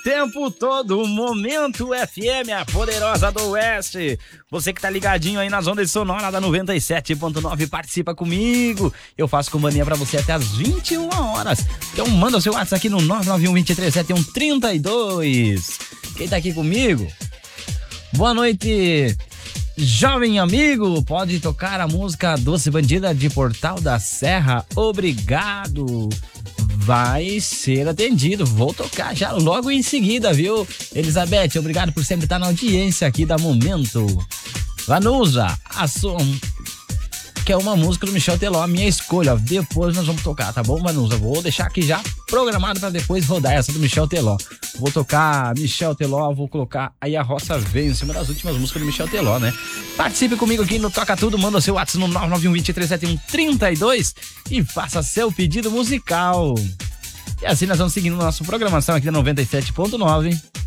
tempo todo, Momento FM, a poderosa do Oeste. Você que tá ligadinho aí nas ondas sonoras da 97.9, participa comigo. Eu faço companhia pra você até as 21 horas. Então manda o seu WhatsApp aqui no 991-237132. Quem tá aqui comigo? Boa noite, jovem amigo. Pode tocar a música Doce Bandida de Portal da Serra. Obrigado. Vai ser atendido. Vou tocar já logo em seguida, viu? Elizabeth, obrigado por sempre estar na audiência aqui da Momento. Vanusa, que é uma música do Michel Teló, minha escolha. Depois nós vamos tocar, tá bom, Vanusa? Vou deixar aqui já programado pra depois rodar essa do Michel Teló. Vou tocar Michel Teló, vou colocar aí A Roça Veio, em cima das últimas músicas do Michel Teló, né? Participe comigo aqui no Toca Tudo, manda seu WhatsApp no 991-237132 e faça seu pedido musical. E assim nós vamos seguindo nossa programação aqui da 97.9.